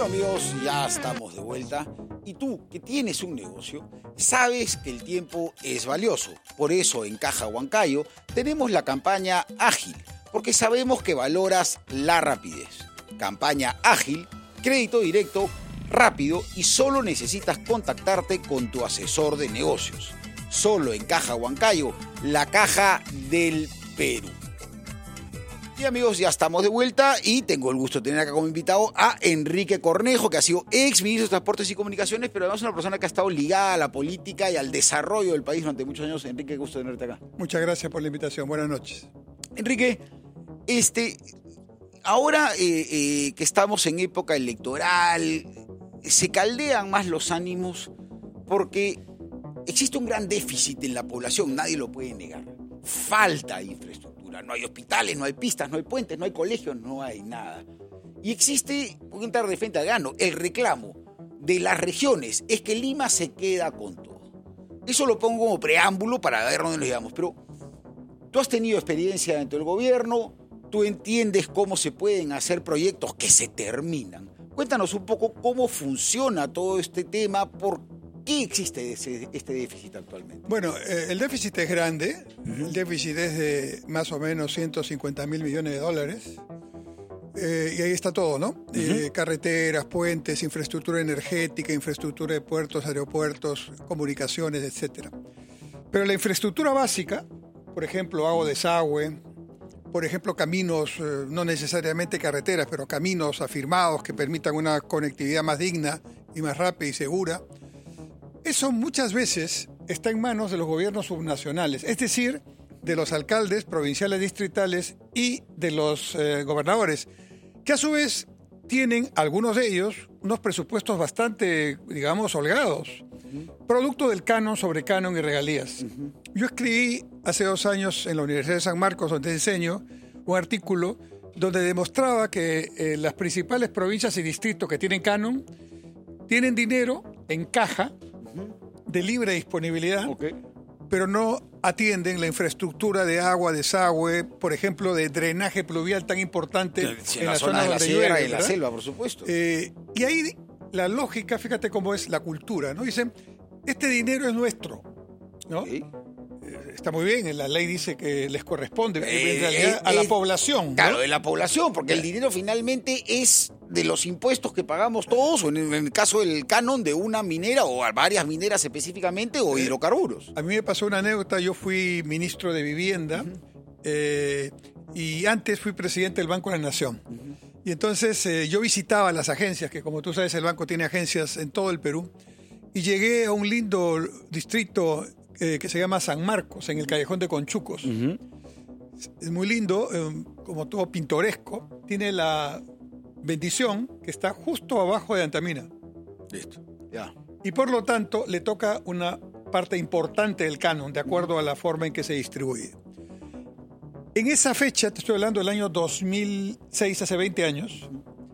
Bueno, amigos, ya estamos de vuelta. Y tú, que tienes un negocio, sabes que el tiempo es valioso. Por eso, en Caja Huancayo, tenemos la campaña Ágil, porque sabemos que valoras la rapidez. Campaña Ágil, crédito directo, rápido y solo necesitas contactarte con tu asesor de negocios. Solo en Caja Huancayo, la caja del Perú. Y amigos, ya estamos de vuelta y tengo el gusto de tener acá como invitado a Enrique Cornejo, que ha sido ex ministro de Transportes y Comunicaciones, pero además una persona que ha estado ligada a la política y al desarrollo del país durante muchos años. Enrique, qué gusto tenerte acá. Muchas gracias por la invitación. Buenas noches. Enrique, ahora que estamos en época electoral, se caldean más los ánimos porque existe un gran déficit en la población, nadie lo puede negar. Falta infraestructura. No hay hospitales, no hay pistas, no hay puentes, no hay colegios, no hay nada. Y existe, voy a entrar de frente al grano, el reclamo de las regiones es que Lima se queda con todo. Eso lo pongo como preámbulo para ver dónde nos llevamos. Pero tú has tenido experiencia dentro del gobierno, tú entiendes cómo se pueden hacer proyectos que se terminan. Cuéntanos un poco cómo funciona todo este tema, por qué existe este déficit actualmente. Bueno, el déficit es grande. El déficit es de más o menos 150.000 millones de dólares. Y ahí está todo, ¿no? Carreteras, puentes, infraestructura energética, infraestructura de puertos, aeropuertos, comunicaciones, etc. Pero la infraestructura básica, por ejemplo, agua, desagüe, por ejemplo, caminos, no necesariamente carreteras, pero caminos afirmados que permitan una conectividad más digna y más rápida y segura, eso muchas veces está en manos de los gobiernos subnacionales, es decir, de los alcaldes provinciales, distritales y de los gobernadores, que a su vez tienen, algunos de ellos, unos presupuestos bastante, digamos, holgados, producto del canon sobre canon y regalías. Yo escribí hace 2 años en la Universidad de San Marcos, donde enseño, un artículo donde demostraba que las principales provincias y distritos que tienen canon tienen dinero en caja de libre disponibilidad, pero no atienden la infraestructura de agua, desagüe, por ejemplo, de drenaje pluvial tan importante en la zona de la sierra y en la selva, por supuesto. Y ahí la lógica, fíjate cómo es la cultura, ¿no? Dicen, este dinero es nuestro, ¿no? Está muy bien, la ley dice que les corresponde en realidad a la población, ¿no? Claro, de la población, porque el dinero finalmente es de los impuestos que pagamos todos, o en el caso del canon de una minera, o a varias mineras específicamente, o hidrocarburos. A mí me pasó una anécdota, yo fui ministro de Vivienda, y antes fui presidente del Banco de la Nación. Y entonces yo visitaba las agencias, que como tú sabes el banco tiene agencias en todo el Perú, y llegué a un lindo distrito que se llama San Marcos, en el Callejón de Conchucos. Es muy lindo, como todo pintoresco. Tiene la bendición que está justo abajo de Antamina. Listo, ya. Y por lo tanto le toca una parte importante del canon, de acuerdo a la forma en que se distribuye. En esa fecha, te estoy hablando del año 2006, hace 20 años,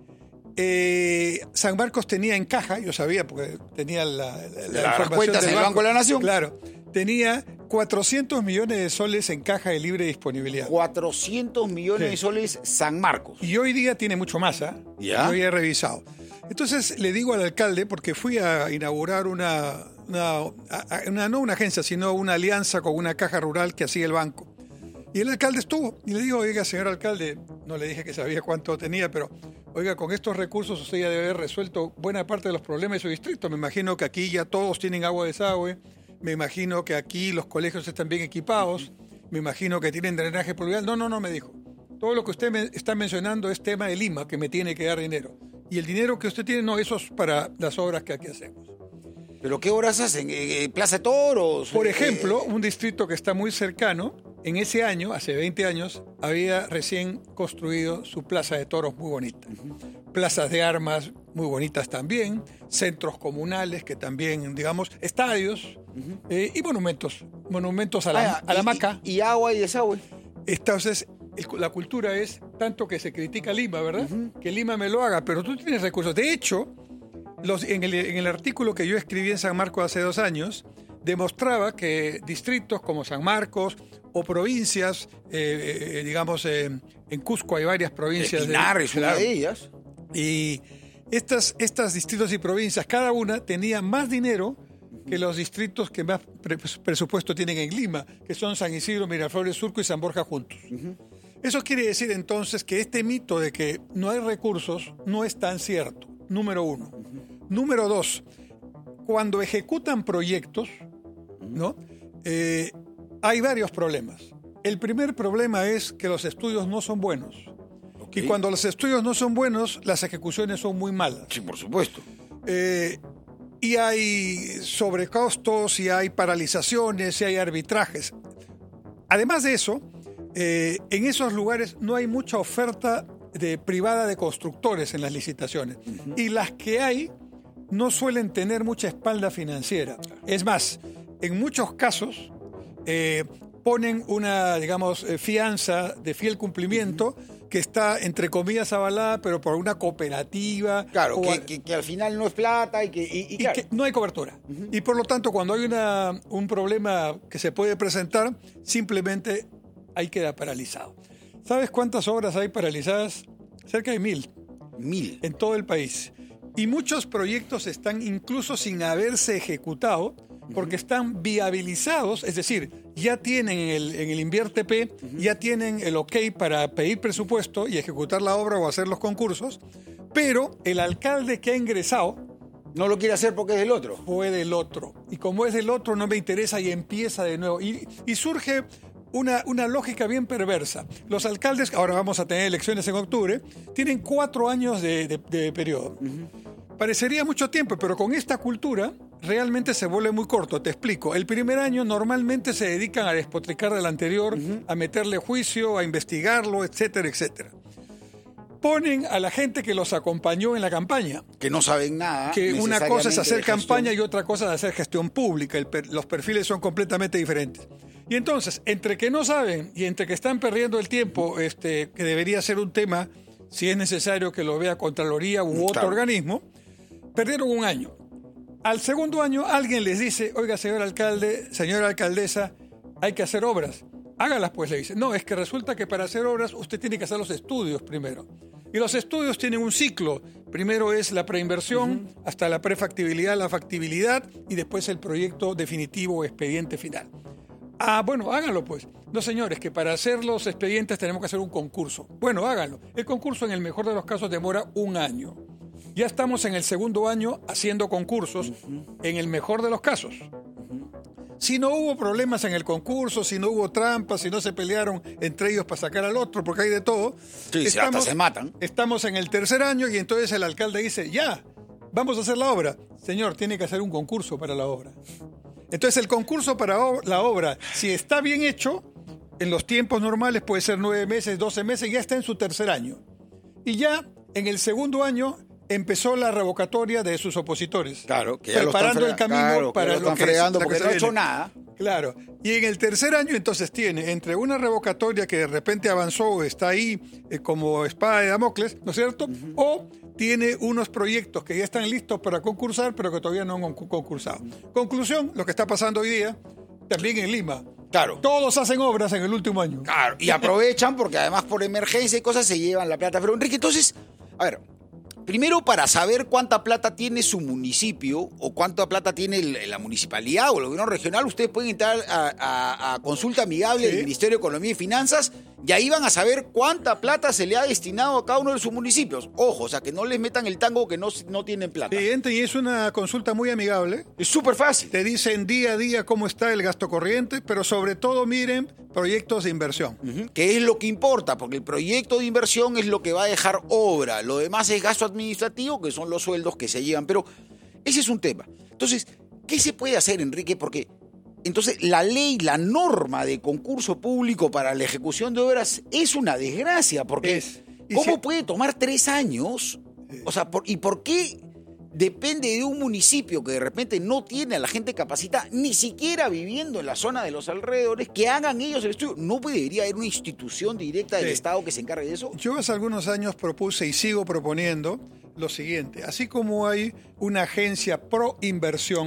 San Marcos tenía en caja, yo sabía porque tenía la información cuentas del del Banco de la Nación. Claro, tenía 400 millones de soles en caja de libre disponibilidad. 400 millones de soles San Marcos. Y hoy día tiene mucho más, ¿eh? ¿Ya? Yo ya he revisado. Entonces le digo al alcalde, porque fui a inaugurar no una agencia, sino una alianza con una caja rural que hacía el banco. Y el alcalde estuvo. Y le digo, oiga, señor alcalde, no le dije que sabía cuánto tenía, pero oiga, con estos recursos usted ya debe haber resuelto buena parte de los problemas de su distrito. Me imagino que aquí ya todos tienen agua, desagüe. Me imagino que aquí los colegios están bien equipados. Me imagino que tienen drenaje pluvial. No, me dijo. Todo lo que usted me está mencionando es tema de Lima, que me tiene que dar dinero. Y el dinero que usted tiene, no, eso es para las obras que aquí hacemos. ¿Pero qué obras hacen? ¿Plaza de Toros? Por ejemplo, un distrito que está muy cercano, en ese año, hace 20 años, había recién construido su plaza de toros muy bonita. Plazas de armas muy bonitas también, centros comunales que también, digamos, estadios y monumentos a la Maca. Y agua y desagüe. Entonces, la cultura es tanto que se critica Lima, ¿verdad? Que Lima me lo haga, pero tú tienes recursos. De hecho, en el artículo que yo escribí en San Marcos hace 2 años, demostraba que distritos como San Marcos o provincias, digamos, en Cusco hay varias provincias. Pinar es una de ellas. Y Estas distritos y provincias, cada una tenía más dinero que los distritos que más presupuesto tienen en Lima, que son San Isidro, Miraflores, Surco y San Borja juntos. Eso quiere decir entonces que este mito de que no hay recursos no es tan cierto, número uno. Número dos, cuando ejecutan proyectos, ¿no? Hay varios problemas. El primer problema es que los estudios no son buenos. Y cuando los estudios no son buenos, las ejecuciones son muy malas. Sí, por supuesto. Y hay sobrecostos, y hay paralizaciones, y hay arbitrajes. Además de eso, en esos lugares no hay mucha oferta privada de constructores en las licitaciones. Y las que hay no suelen tener mucha espalda financiera. Es más, en muchos casos ponen una, digamos, fianza de fiel cumplimiento que está, entre comillas, avalada, pero por una cooperativa. Claro, que al final no es plata y claro. que no hay cobertura. Y por lo tanto, cuando hay un problema que se puede presentar, simplemente ahí queda paralizado. ¿Sabes cuántas obras hay paralizadas? Cerca de 1,000. 1,000. En todo el país. Y muchos proyectos están incluso sin haberse ejecutado porque están viabilizados, es decir, ya tienen en el InvierTP, ya tienen el OK para pedir presupuesto y ejecutar la obra o hacer los concursos, pero el alcalde que ha ingresado no lo quiere hacer porque es del otro. Fue del otro. Y como es del otro, no me interesa y empieza de nuevo. Y surge una lógica bien perversa. Los alcaldes, ahora vamos a tener elecciones en octubre, tienen 4 años de periodo. Parecería mucho tiempo, pero con esta cultura realmente se vuelve muy corto. Te explico. El primer año normalmente se dedican a despotricar del anterior, a meterle juicio, a investigarlo, etcétera, etcétera. Ponen a la gente que los acompañó en la campaña. Que no saben nada. Que una cosa es hacer campaña y otra cosa es hacer gestión pública. Los perfiles son completamente diferentes. Y entonces, entre que no saben y entre que están perdiendo el tiempo, que debería ser un tema, si es necesario que lo vea Contraloría u otro organismo, perdieron 1 año. Al segundo año alguien les dice, oiga, señor alcalde, señora alcaldesa, hay que hacer obras. Hágalas, pues, le dice. No, es que resulta que para hacer obras usted tiene que hacer los estudios primero. Y los estudios tienen un ciclo. Primero es la preinversión, hasta la prefactibilidad, la factibilidad, y después el proyecto definitivo o expediente final. Ah, bueno, háganlo pues. No, señores, que para hacer los expedientes tenemos que hacer un concurso. Bueno, háganlo. El concurso en el mejor de los casos demora 1 año. Ya estamos en el segundo año haciendo concursos, en el mejor de los casos. Si no hubo problemas en el concurso, si no hubo trampas, si no se pelearon entre ellos para sacar al otro, porque hay de todo. Sí, hasta se matan. Estamos en el tercer año y entonces el alcalde dice, ya, vamos a hacer la obra. Señor, tiene que hacer un concurso para la obra. Entonces el concurso para la obra, si está bien hecho, en los tiempos normales puede ser 9 meses, 12 meses, ya está en su tercer año. Y ya en el segundo año empezó la revocatoria de sus opositores. Claro, que ya preparando el camino para lo que fregando porque no ha hecho nada. Claro. Y en el tercer año entonces tiene entre una revocatoria que de repente avanzó, está ahí como espada de Damocles, ¿no es cierto? O tiene unos proyectos que ya están listos para concursar, pero que todavía no han concursado. Conclusión, lo que está pasando hoy día, también en Lima. Claro. Todos hacen obras en el último año. Claro, y aprovechan porque además por emergencia y cosas se llevan la plata. Pero Enrique, entonces, a ver, primero para saber cuánta plata tiene su municipio o cuánta plata tiene la municipalidad o el gobierno regional, ustedes pueden entrar a consulta amigable del Ministerio de Economía y Finanzas y ahí van a saber cuánta plata se le ha destinado a cada uno de sus municipios. Ojo, o sea, que no les metan el tango que no tienen plata. Sí, y es una consulta muy amigable. Es súper fácil. Te dicen día a día cómo está el gasto corriente, pero sobre todo miren proyectos de inversión. Que es lo que importa, porque el proyecto de inversión es lo que va a dejar obra. Lo demás es gasto administrativo, que son los sueldos que se llevan. Pero ese es un tema. Entonces, ¿qué se puede hacer, Enrique? Porque entonces la ley, la norma de concurso público para la ejecución de obras es una desgracia, porque ¿cómo puede tomar 3 años? O sea, ¿y por qué depende de un municipio que de repente no tiene a la gente capacitada, ni siquiera viviendo en la zona de los alrededores, que hagan ellos el estudio? ¿No debería haber una institución directa del Estado que se encargue de eso? Yo hace algunos años propuse y sigo proponiendo lo siguiente. Así como hay una agencia pro inversión